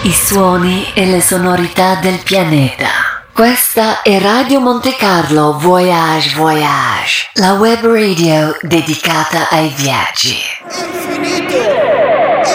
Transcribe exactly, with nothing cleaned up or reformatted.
i suoni e le sonorità del pianeta. Questa è Radio Monte Carlo Voyage Voyage, la web radio dedicata ai viaggi.